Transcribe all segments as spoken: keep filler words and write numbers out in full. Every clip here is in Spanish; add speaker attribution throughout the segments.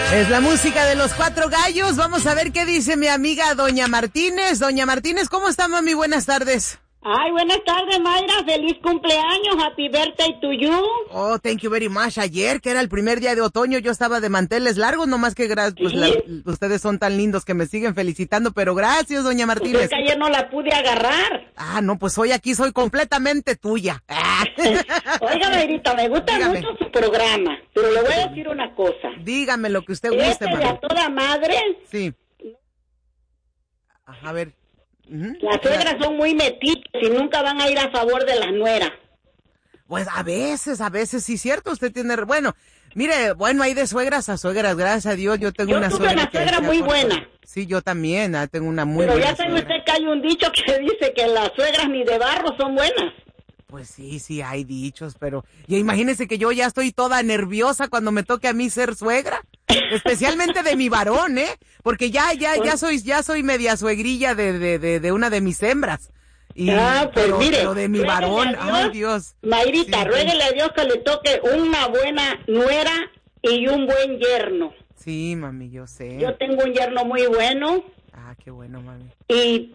Speaker 1: Es la música de los cuatro gallos. Vamos a ver qué dice mi amiga Doña Martínez. Doña Martínez, ¿cómo está, mami? Buenas tardes.
Speaker 2: Ay, buenas tardes, Mayra. Feliz cumpleaños. Happy birthday to you.
Speaker 1: Oh, thank you very much. Ayer, que era el primer día de otoño, yo estaba de manteles largos, nomás que gra- pues,
Speaker 2: Sí.
Speaker 1: la, ustedes son tan lindos que me siguen felicitando, pero gracias, Doña Martínez.
Speaker 2: Pues que ayer no la pude agarrar.
Speaker 1: Ah, no, pues hoy aquí soy completamente tuya. Ah.
Speaker 2: Oiga, Mayrita, me gusta
Speaker 1: Dígame.
Speaker 2: mucho su programa, pero le voy a decir una cosa.
Speaker 1: Dígame lo que usted
Speaker 2: Este
Speaker 1: guste,
Speaker 2: de
Speaker 1: mami.
Speaker 2: a toda madre,
Speaker 1: Sí. A ver. Ujú.
Speaker 2: las suegras son muy metiches y nunca van a ir a favor de las nueras.
Speaker 1: Pues a veces, a veces sí, cierto, usted tiene, bueno, mire, bueno, hay de suegras a suegras, gracias a Dios, yo tengo
Speaker 2: Yo
Speaker 1: una
Speaker 2: tuve
Speaker 1: suegra
Speaker 2: una
Speaker 1: que
Speaker 2: suegra
Speaker 1: se
Speaker 2: muy
Speaker 1: aporta-
Speaker 2: buena.
Speaker 1: Sí, yo también, ah, tengo una muy
Speaker 2: Pero
Speaker 1: buena
Speaker 2: ya sabe
Speaker 1: suegra.
Speaker 2: usted que hay un dicho que dice que las suegras ni de barro son buenas.
Speaker 1: Pues sí, sí, hay dichos, pero, y imagínese que yo ya estoy toda nerviosa cuando me toque a mí ser suegra, especialmente de mi varón, ¿eh? Porque ya, ya, ya soy, ya soy media suegrilla de, de, de, de una de mis hembras. Y,
Speaker 2: Ah, pues
Speaker 1: pero,
Speaker 2: mire,
Speaker 1: pero de mi
Speaker 2: ruéguele
Speaker 1: varón,
Speaker 2: a Dios,
Speaker 1: ay Dios.
Speaker 2: Mayrita,
Speaker 1: Sí,
Speaker 2: ruéguele a Dios que le toque una buena nuera y un buen yerno.
Speaker 1: Sí, mami, yo sé.
Speaker 2: Yo tengo un yerno muy bueno
Speaker 1: Ah, qué bueno, mami.
Speaker 2: y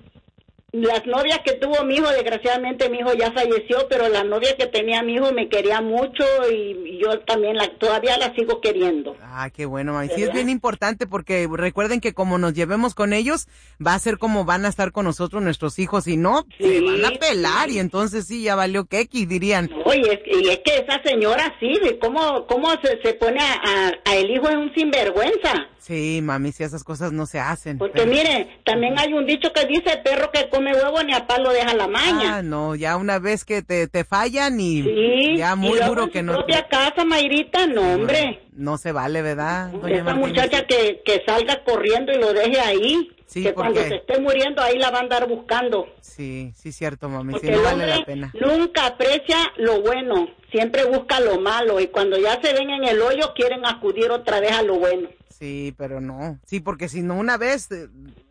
Speaker 2: las novias que tuvo mi hijo, desgraciadamente mi hijo ya falleció, pero la novia que tenía mi hijo me quería mucho y yo también la, todavía la sigo queriendo.
Speaker 1: Ah, qué bueno, mami. Sí, es
Speaker 2: ¿Verdad?
Speaker 1: bien importante porque recuerden que como nos llevemos con ellos, va a ser como van a estar con nosotros nuestros hijos. Si no, se
Speaker 2: Sí,
Speaker 1: van a pelar
Speaker 2: sí.
Speaker 1: y entonces sí, ya valió quequi, dirían.
Speaker 2: Oye, es, y es que esa señora sí, de cómo, cómo se, se pone a, a, a el hijo es un sinvergüenza.
Speaker 1: Sí, mami, si esas cosas no se hacen.
Speaker 2: Porque
Speaker 1: pero-
Speaker 2: mire, también hay un dicho que dice, perro que come huevo ni a palo deja la maña.
Speaker 1: Ah, no, ya una vez que te, te fallan y
Speaker 2: Sí,
Speaker 1: ya muy
Speaker 2: y luego
Speaker 1: duro
Speaker 2: en
Speaker 1: que
Speaker 2: su
Speaker 1: no.
Speaker 2: propia casa, Mayrita, no, hombre.
Speaker 1: No se vale, ¿verdad, doña
Speaker 2: Esa
Speaker 1: Martínez?
Speaker 2: muchacha que, que salga corriendo y lo deje ahí,
Speaker 1: Sí,
Speaker 2: que
Speaker 1: ¿por
Speaker 2: cuando
Speaker 1: qué?
Speaker 2: se esté muriendo ahí la va a andar buscando.
Speaker 1: Sí, sí, cierto, mami, sí,
Speaker 2: Porque
Speaker 1: no
Speaker 2: el
Speaker 1: vale
Speaker 2: hombre
Speaker 1: la pena.
Speaker 2: nunca aprecia lo bueno, siempre busca lo malo y cuando ya se ven en el hoyo quieren acudir otra vez a lo bueno.
Speaker 1: Sí, pero no. Sí, porque si no una vez, eh,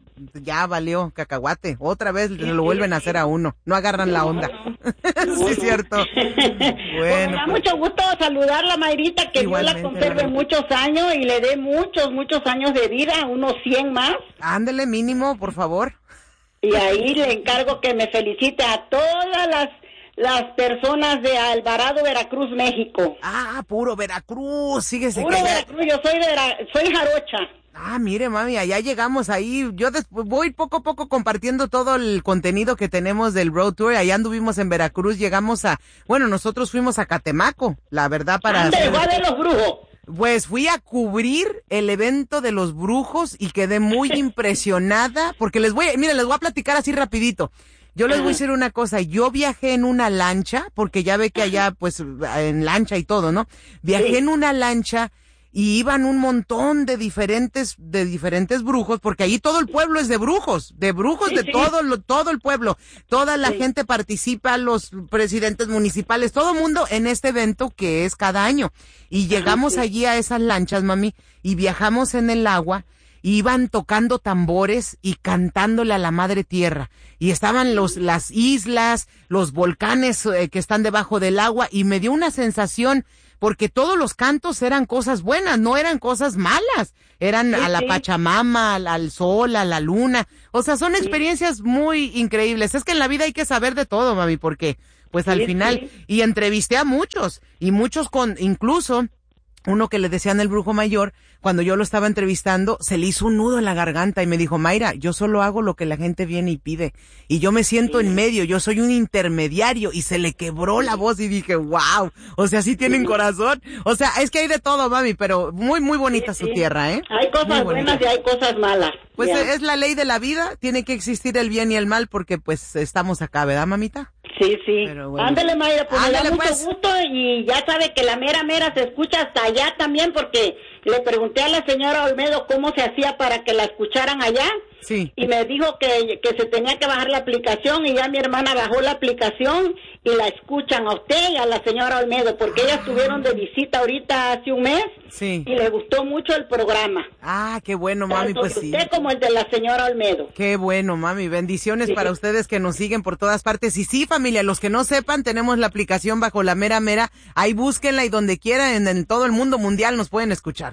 Speaker 1: ya valió cacahuate. Otra vez lo vuelven a hacer a uno. No agarran la onda. Sí, cierto.
Speaker 2: Bueno,
Speaker 1: Bueno,
Speaker 2: me da
Speaker 1: pues,
Speaker 2: mucho gusto saludarla, Mayrita, que Dios la
Speaker 1: Igualmente,
Speaker 2: conserve
Speaker 1: Mayrita.
Speaker 2: muchos años y le dé muchos, muchos años de vida, unos cien más.
Speaker 1: ándele mínimo, por favor.
Speaker 2: Y ahí le encargo que me felicite a todas las, las personas de Alvarado, Veracruz, México.
Speaker 1: Ah, puro Veracruz. Síguese
Speaker 2: Puro
Speaker 1: que allá-
Speaker 2: Veracruz, yo soy, de Vera- soy jarocha.
Speaker 1: Ah, mire, mami, allá llegamos ahí. Yo después voy poco a poco compartiendo todo el contenido que tenemos del Road Tour. Allá anduvimos en Veracruz, llegamos a, bueno, nosotros fuimos a Catemaco, la verdad, para
Speaker 2: Ande,
Speaker 1: hacer-
Speaker 2: va a ver los brujos.
Speaker 1: Pues fui a cubrir el evento de los brujos y quedé muy impresionada porque les voy, mire, les voy a platicar así rapidito. Yo les voy a decir una cosa, yo viajé en una lancha, porque ya ve que allá, pues, en lancha y todo, ¿no? Viajé
Speaker 2: Sí.
Speaker 1: en una lancha y iban un montón de diferentes, de diferentes brujos, porque allí todo el pueblo es de brujos, de brujos
Speaker 2: Sí,
Speaker 1: de
Speaker 2: sí.
Speaker 1: todo, lo- todo el pueblo. Toda la
Speaker 2: Sí.
Speaker 1: gente participa, los presidentes municipales, todo el mundo en este evento que es cada año. Y llegamos
Speaker 2: sí.
Speaker 1: allí a esas lanchas, mami, y viajamos en el agua. Iban tocando tambores y cantándole a la madre tierra. Y estaban los, las islas, los volcanes eh, que están debajo del agua y me dio una sensación porque todos los cantos eran cosas buenas, no eran cosas malas. Eran
Speaker 2: Sí,
Speaker 1: a la
Speaker 2: sí.
Speaker 1: Pachamama, al, al sol, a la luna. O sea, son experiencias muy increíbles. Es que en la vida hay que saber de todo, mami, porque pues al
Speaker 2: Sí,
Speaker 1: final,
Speaker 2: sí.
Speaker 1: y entrevisté a muchos, y muchos con, incluso, uno que le decían el brujo mayor, cuando yo lo estaba entrevistando, se le hizo un nudo en la garganta y me dijo, Mayra, yo solo hago lo que la gente viene y pide. Y yo me siento en medio, yo soy un intermediario. Y se le quebró la voz y dije, wow, o sea, sí tienen corazón. O sea, es que hay de todo, mami, pero muy, muy bonita
Speaker 2: Sí,
Speaker 1: su
Speaker 2: sí.
Speaker 1: tierra, ¿eh?
Speaker 2: Hay
Speaker 1: Muy
Speaker 2: cosas
Speaker 1: bonita.
Speaker 2: buenas y hay cosas malas.
Speaker 1: Pues
Speaker 2: Ya.
Speaker 1: es la ley de la vida, tiene que existir el bien y el mal porque pues estamos acá, ¿verdad, mamita?
Speaker 2: Sí, sí.
Speaker 1: Pero bueno.
Speaker 2: Ándale, Mayra, pues me
Speaker 1: Ándale,
Speaker 2: da mucho
Speaker 1: pues.
Speaker 2: gusto y ya sabe que la mera mera se escucha hasta allá también porque le pregunté a la señora Olmedo cómo se hacía para que la escucharan allá
Speaker 1: Sí.
Speaker 2: y me dijo que, que se tenía que bajar la aplicación y ya mi hermana bajó la aplicación y la escuchan a usted y a la señora Olmedo porque ellas estuvieron de visita ahorita hace un mes
Speaker 1: Sí.
Speaker 2: y le gustó mucho el programa.
Speaker 1: Ah, qué bueno, mami,
Speaker 2: Tanto
Speaker 1: pues
Speaker 2: de
Speaker 1: sí.
Speaker 2: usted como el de la señora Olmedo.
Speaker 1: Qué bueno, mami. Bendiciones
Speaker 2: Sí.
Speaker 1: para ustedes que nos siguen por todas partes. Y sí, familia, los que no sepan, tenemos la aplicación bajo la mera mera. Ahí búsquenla y donde quieran, en, en todo el mundo mundial nos pueden escuchar.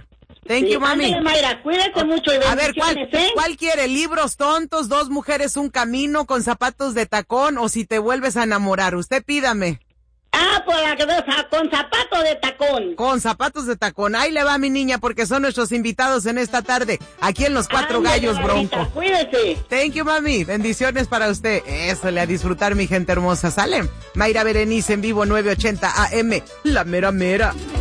Speaker 1: Thank
Speaker 2: sí,
Speaker 1: you, mami.
Speaker 2: Ándale, Mayra, cuídate mucho y bendiciones,
Speaker 1: A ver, ¿cuál,
Speaker 2: ¿eh?
Speaker 1: ¿cuál quiere? ¿Libros tontos, dos mujeres, un camino, con zapatos de tacón o si te vuelves a enamorar? Usted pídame.
Speaker 2: Ah, por la que ves, con zapato de tacón.
Speaker 1: Con zapatos de tacón. Ahí le va mi niña porque son nuestros invitados en esta tarde. Aquí en Los Cuatro
Speaker 2: Ándale,
Speaker 1: Gallos,
Speaker 2: Marita,
Speaker 1: Bronco.
Speaker 2: Cuídese.
Speaker 1: Thank you, mami. Bendiciones para usted. Eso, le a disfrutar, mi gente hermosa. ¿Sale? Mayra Berenice en vivo, nueve ochenta A M. La mera mera.